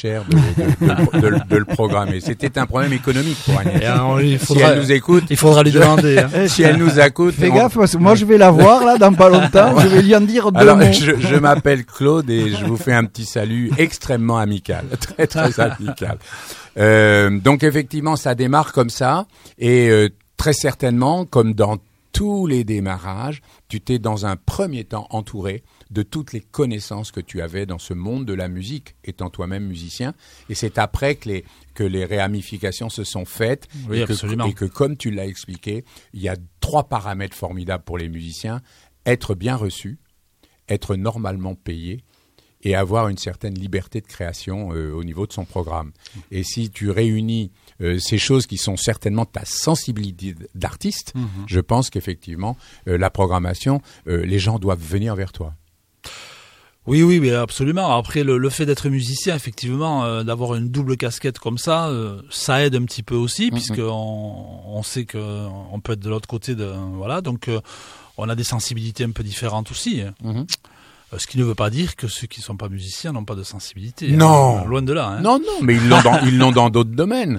cher de le programmer. C'était un problème économique pour Agnès. Si elle nous écoute, il faudra lui demander. Hein. Si elle nous écoute, fais gaffe, parce que moi je vais la voir là dans pas longtemps. Je vais lui en dire deux alors, mots. Je m'appelle Claude et je vous fais un petit salut extrêmement amical, très très amical. Donc effectivement, ça démarre comme ça et très certainement, comme dans tous les démarrages, tu t'es dans un premier temps entouré de toutes les connaissances que tu avais dans ce monde de la musique, étant toi-même musicien. Et c'est après que les ramifications se sont faites. Oui, absolument. Et que, comme tu l'as expliqué, il y a 3 paramètres formidables pour les musiciens. Être bien reçu, être normalement payé et avoir une certaine liberté de création au niveau de son programme. Et si tu réunis ces choses qui sont certainement ta sensibilité d'artiste, je pense qu'effectivement, la programmation, les gens doivent venir vers toi. Oui, mais absolument. Après, le fait d'être musicien, effectivement, d'avoir une double casquette comme ça, ça aide un petit peu aussi, puisqu'on sait qu'on peut être de l'autre côté voilà, donc on a des sensibilités un peu différentes aussi. Ce qui ne veut pas dire que ceux qui ne sont pas musiciens n'ont pas de sensibilité. Non, loin de là. Hein. Non, mais ils l'ont dans d'autres domaines.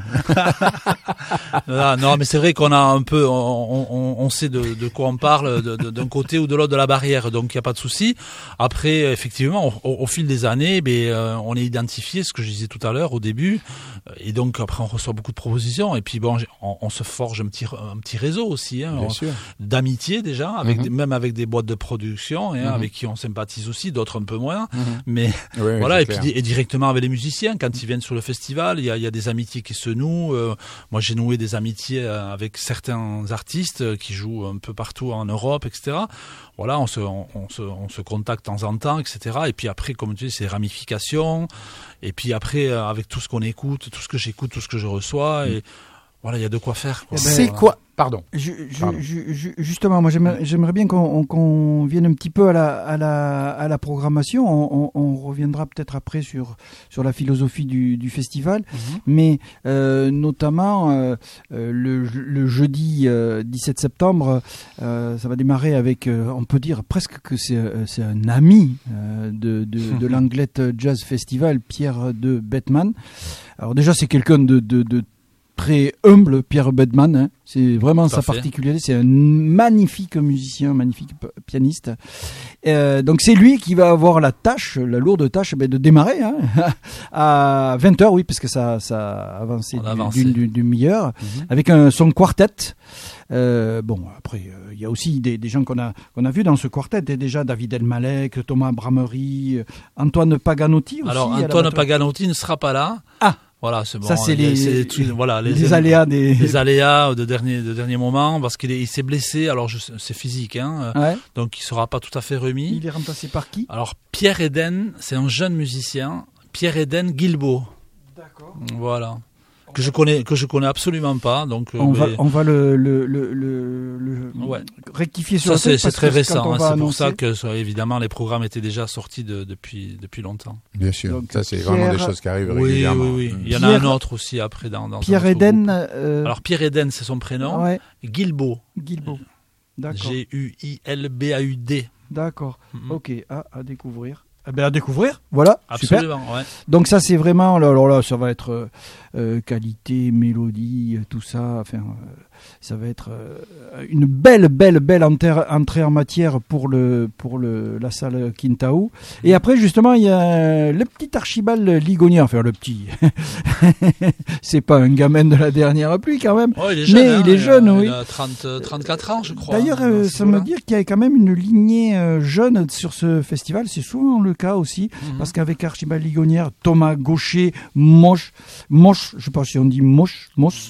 Non, mais c'est vrai qu'on a un peu, on sait de quoi on parle d'un côté ou de l'autre de la barrière, donc il y a pas de souci. Après, effectivement, au fil des années, on est identifié, ce que je disais tout à l'heure au début, et donc après on reçoit beaucoup de propositions, et puis bon, on se forge un petit réseau aussi, hein, d'amitié déjà, même avec des boîtes de production, hein, avec qui on sympathise aussi, d'autres un peu moins, mais voilà, et puis et directement avec les musiciens quand ils viennent sur le festival, il y a des amitiés qui se nouent. Moi j'ai noué des amitiés avec certains artistes qui jouent un peu partout en Europe, etc. Voilà, on se contacte de temps en temps, etc. Et puis après, comme tu dis, c'est ramifications. Et puis après, avec tout ce qu'on écoute, tout ce que j'écoute, tout ce que je reçois, et voilà, il y a de quoi faire. Quoi. C'est quoi? Pardon. Justement, moi j'aimerais bien qu'on vienne un petit peu à la programmation. On reviendra peut-être après sur la philosophie du festival, mais notamment le jeudi 17 septembre, ça va démarrer avec, on peut dire presque que c'est un ami de l'Anglette Jazz Festival, Pierre de Bettman. Alors déjà c'est quelqu'un de très humble, Pierre Bedman, hein. C'est vraiment sa particularité. C'est un magnifique musicien, magnifique pianiste. Donc c'est lui qui va avoir la lourde tâche, de démarrer hein, à 20h, oui, parce que ça a avancé d'une demi-heure, avec son quartet. Après, il y a aussi des gens qu'on a vus dans ce quartet, et déjà David Elmalek, Thomas Bramery, Antoine Paganotti aussi. Alors Antoine Paganotti ne sera pas là. Ah. Voilà, c'est bon. Ça, c'est les aléas les aléas de dernier moment, parce qu'il s'est blessé. Alors, c'est physique, hein. Ouais. Donc, il sera pas tout à fait remis. Il est remplacé par qui? Alors, Pierre Eden, c'est un jeune musicien. Pierre Eden Guilbeault. D'accord. Voilà. Que je connais absolument pas, donc on va le rectifier sur ça. C'est très récent, hein, c'est annoncer... pour ça que évidemment les programmes étaient déjà sortis depuis longtemps. Bien sûr, donc, ça c'est vraiment des choses qui arrivent régulièrement. Oui. Il y en a un autre aussi après dans Pierre Eden. Alors Pierre Eden, c'est son prénom. Ouais. Guilbeault. D'accord. Guilbeaud. D'accord. Ok, à découvrir. À découvrir, voilà. Absolument, super. Ouais. Donc ça c'est vraiment, alors là ça va être qualité, mélodie, tout ça. Enfin, ça va être une belle entrée en matière pour la salle Quintao. Et après justement il y a le petit Archibald Ligonier, enfin le petit. C'est pas un gamin de la dernière pluie quand même. Oh, il est jeune, il est jeune, oui. Il a 34 ans, je crois. D'ailleurs, ça me dit qu'il y a quand même une lignée jeune sur ce festival. C'est souvent le cas aussi, parce qu'avec Archibald Ligonière, Thomas Gaucher, Moche, je sais pas si on dit Moche,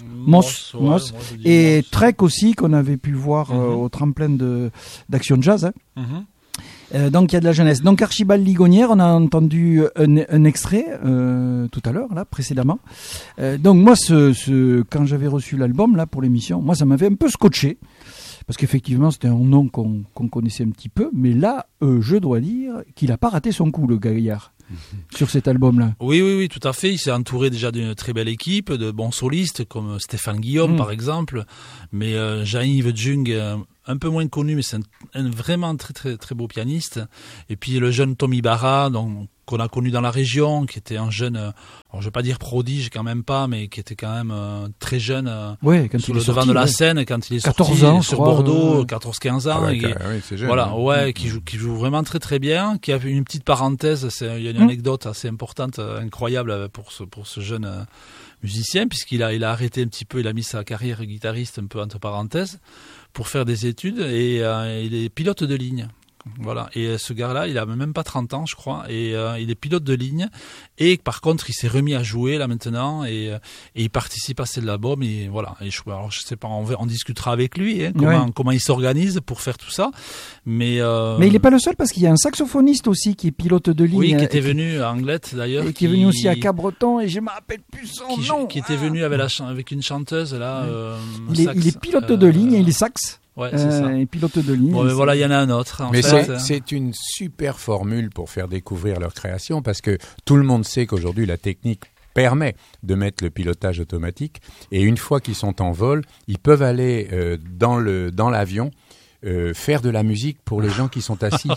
et Trek aussi, qu'on avait pu voir au tremplin d'Action Jazz. Hein. Donc il y a de la jeunesse. Donc Archibald Ligonière, on a entendu un extrait tout à l'heure, là, précédemment. Donc moi, quand j'avais reçu l'album là pour l'émission, moi ça m'avait un peu scotché. Parce qu'effectivement, c'était un nom qu'on connaissait un petit peu. Mais là, je dois dire qu'il n'a pas raté son coup, le gaillard, sur cet album-là. Oui, tout à fait. Il s'est entouré déjà d'une très belle équipe, de bons solistes, comme Stéphane Guillaume, par exemple. Mais Jean-Yves Jung un peu moins connu, mais c'est un vraiment très très très beau pianiste. Et puis le jeune Tommy Barra, donc qu'on a connu dans la région, qui était un jeune, alors je vais pas dire prodige quand même pas, mais qui était quand même très jeune sur le devant de la scène quand il est sorti 14 ans, sur Bordeaux, 14-15 ans. oui, c'est jeune. Voilà, qui joue vraiment très très bien, qui a une petite parenthèse, il y a une anecdote assez importante, incroyable pour ce jeune musicien, puisqu'il a arrêté un petit peu, il a mis sa carrière de guitariste un peu entre parenthèses pour faire des études et il est pilote de ligne. Voilà, et ce gars-là, il a même pas 30 ans, je crois, et il est pilote de ligne. Et par contre, il s'est remis à jouer là maintenant, et il participe à cet album. Et voilà. Et alors, je sais pas, on discutera avec lui, comment il s'organise pour faire tout ça. Mais il n'est pas le seul parce qu'il y a un saxophoniste aussi qui est pilote de ligne. Oui, qui était venu à Anglet d'ailleurs, et qui est venu aussi à Cabreton, et je me rappelle plus son nom. Qui était venu avec une chanteuse là. Il est pilote de ligne, et il est sax. Ouais, c'est ça. Et pilote de ligne. Bon, mais voilà, il y en a un autre. Mais c'est une super formule pour faire découvrir leur création, parce que tout le monde sait qu'aujourd'hui la technique permet de mettre le pilotage automatique, et une fois qu'ils sont en vol, ils peuvent aller dans l'avion. Faire de la musique pour les gens qui sont assis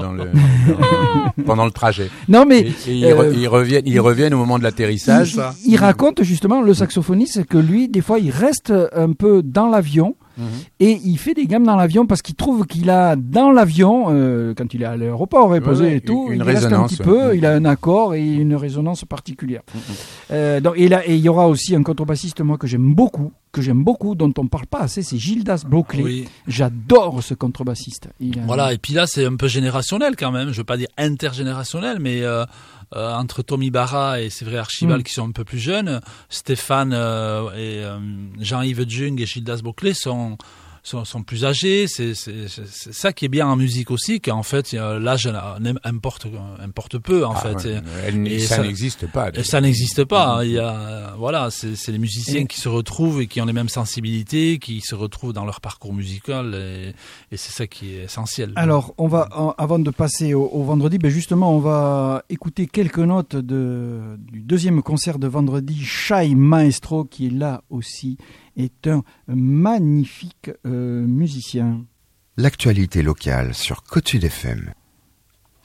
pendant le trajet. Non mais ils reviennent au moment de l'atterrissage. Il raconte justement, le saxophoniste, que lui des fois il reste un peu dans l'avion. Et il fait des gammes dans l'avion parce qu'il trouve qu'il a dans l'avion, quand il est à l'aéroport reposé et tout, une il résonance, reste un petit peu, il a un accord et une résonance particulière. Donc, et il y aura aussi un contrebassiste, moi, que j'aime beaucoup, dont on parle pas assez, c'est Gildas Bloclé. Oui. J'adore ce contrebassiste. Voilà, et puis là c'est un peu générationnel quand même, je veux pas dire intergénérationnel, mais entre Tommy Barra et c'est vrai Archibald qui sont un peu plus jeunes, Stéphane et Jean-Yves Jung et Gildas Bloclé sont plus âgés. C'est ça qui est bien en musique aussi, qu'en fait l'âge importe peu en fait. Ouais, ça n'existe pas. Et ça n'existe pas. Il y a c'est les musiciens qui se retrouvent et qui ont les mêmes sensibilités, qui se retrouvent dans leur parcours musical et c'est ça qui est essentiel. Alors on va avant de passer au vendredi, justement on va écouter quelques notes du deuxième concert de vendredi. Shai Maestro, qui est là aussi, est un magnifique musicien. L'actualité locale sur Côte Sud FM.